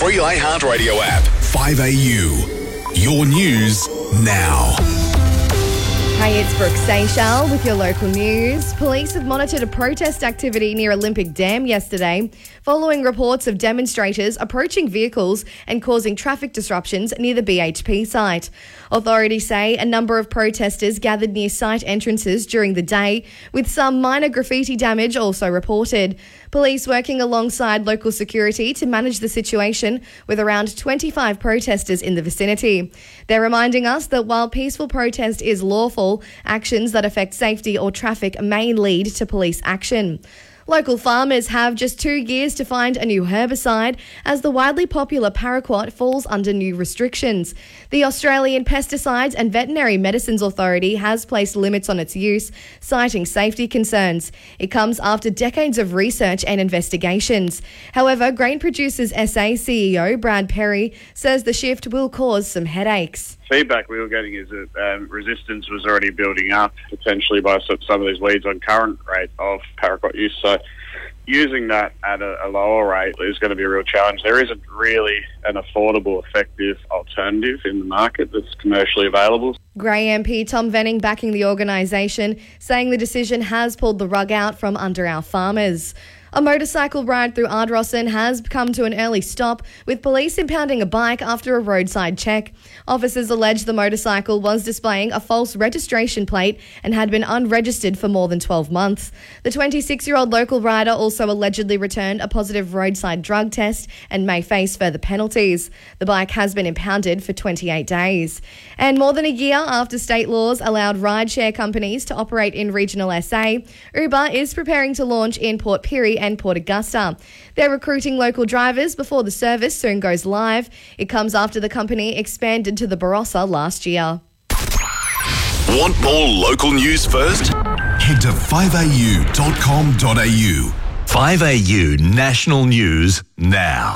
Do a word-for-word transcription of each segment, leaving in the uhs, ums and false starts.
free iHeartRadio app. five A U. Your news now. Hey, it's Brooke Seychelles with your local news. Police have monitored a protest activity near Olympic Dam yesterday, following reports of demonstrators approaching vehicles and causing traffic disruptions near the B H P site. Authorities say a number of protesters gathered near site entrances during the day, with some minor graffiti damage also reported. Police working alongside local security to manage the situation, with around twenty-five protesters in the vicinity. They're reminding us that while peaceful protest is lawful, actions that affect safety or traffic may lead to police action. Local farmers have just two years to find a new herbicide as the widely popular paraquat falls under new restrictions. The Australian Pesticides and Veterinary Medicines Authority has placed limits on its use, citing safety concerns. It comes after decades of research and investigations. However, Grain Producers S A C E O Brad Perry says the shift will cause some headaches. Feedback we were getting is that um, resistance was already building up, potentially by some of these weeds on current rate of paraquat use. So using that at a, a lower rate is going to be a real challenge. There isn't really an affordable, effective alternative in the market that's commercially available. Grey M P Tom Venning backing the organisation, saying the decision has pulled the rug out from under our farmers. A motorcycle ride through Ardrossan has come to an early stop, with police impounding a bike after a roadside check. Officers allege the motorcycle was displaying a false registration plate and had been unregistered for more than twelve months. The twenty-six-year-old local rider also allegedly returned a positive roadside drug test and may face further penalties. The bike has been impounded for twenty-eight days. And more than a year after state laws allowed rideshare companies to operate in regional S A, Uber is preparing to launch in Port Pirie and Port Augusta. They're recruiting local drivers before the service soon goes live. It comes after the company expanded to the Barossa last year. Want more local news first? Head to five a u dot com dot a u. five A U National News now.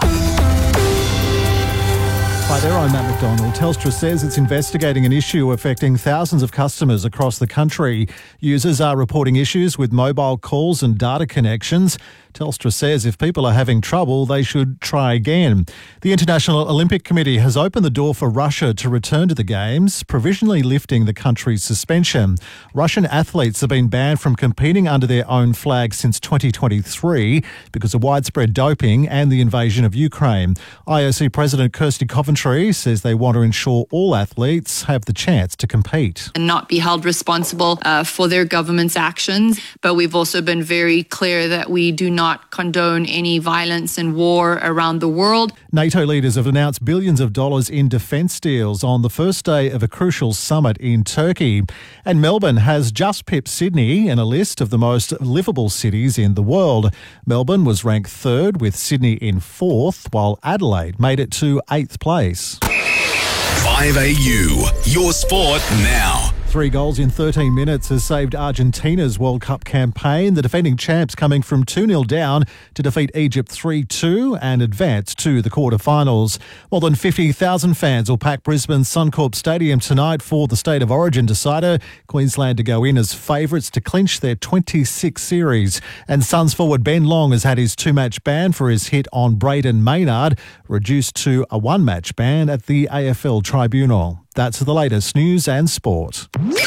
Hi there, I'm Matt McDonald. Telstra says it's investigating an issue affecting thousands of customers across the country. Users are reporting issues with mobile calls and data connections. Telstra says if people are having trouble, they should try again. The International Olympic Committee has opened the door for Russia to return to the Games, provisionally lifting the country's suspension. Russian athletes have been banned from competing under their own flag since twenty twenty-three because of widespread doping and the invasion of Ukraine. I O C President Kirsty Coventry says they want to ensure all athletes have the chance to compete. And not be held responsible uh, for their government's actions. But we've also been very clear that we do not not condone any violence and war around the world. NATO leaders have announced billions of dollars in defence deals on the first day of a crucial summit in Turkey. And Melbourne has just pipped Sydney in a list of the most livable cities in the world. Melbourne was ranked third, with Sydney in fourth, while Adelaide made it to eighth place. five A U, your sport now. Three goals in thirteen minutes has saved Argentina's World Cup campaign. The defending champs coming from two nil down to defeat Egypt three two and advance to the quarterfinals. More than fifty thousand fans will pack Brisbane's Suncorp Stadium tonight for the State of Origin decider. Queensland to go in as favourites to clinch their twenty-sixth series. And Suns forward Ben Long has had his two-match ban for his hit on Braden Maynard, reduced to a one-match ban at the A F L Tribunal. That's the latest news and sport.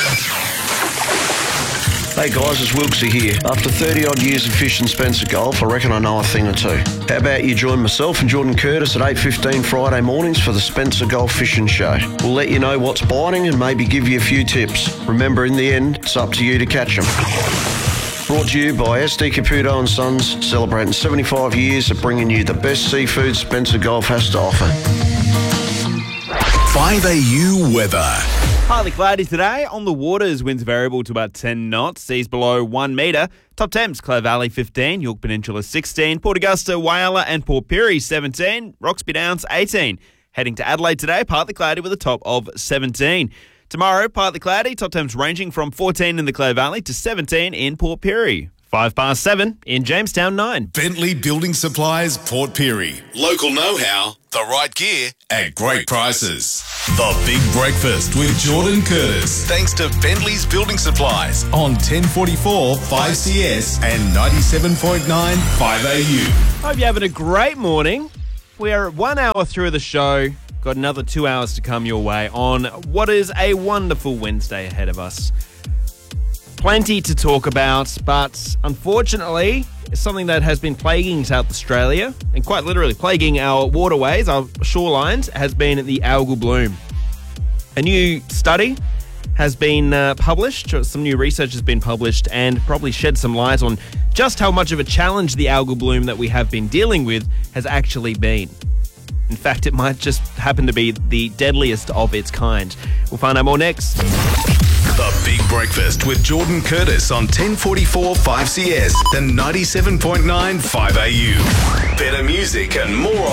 Hey guys, it's Wilksy here. After thirty odd years of fishing Spencer Golf, I reckon I know a thing or two. How about you join myself and Jordan Curtis at eight fifteen Friday mornings for the Spencer Golf Fishing Show. We'll let you know what's biting and maybe give you a few tips. Remember, in the end, it's up to you to catch them. Brought to you by S D Caputo and Sons, celebrating seventy-five years of bringing you the best seafood Spencer Golf has to offer. five A U weather. Partly cloudy today. On the waters, winds variable to about ten knots. Seas below one metre. Top temps, Clare Valley fifteen, York Peninsula sixteen, Port Augusta, Whyalla and Port Pirie seventeen, Roxby Downs eighteen. Heading to Adelaide today, partly cloudy with a top of seventeen. Tomorrow, partly cloudy, top temps ranging from fourteen in the Clare Valley to seventeen in Port Pirie. Five past seven in Jamestown nine. Bentley Building Supplies, Port Pirie. Local know-how, the right gear at great prices. The Big Breakfast with Jordan Curtis. Thanks to Bentley's Building Supplies on ten forty-four five C S and ninety-seven point nine five A U. Hope you're having a great morning. We're one hour through the show. Got another two hours to come your way on what is a wonderful Wednesday ahead of us. Plenty to talk about, but unfortunately, something that has been plaguing South Australia, and quite literally plaguing our waterways, our shorelines, has been the algal bloom. A new study has been uh, published, some new research has been published, and probably shed some light on just how much of a challenge the algal bloom that we have been dealing with has actually been. In fact, it might just happen to be the deadliest of its kind. We'll find out more next. The Big Breakfast with Jordan Curtis on ten forty-four five C S and ninety-seven point nine five A U. Better music and more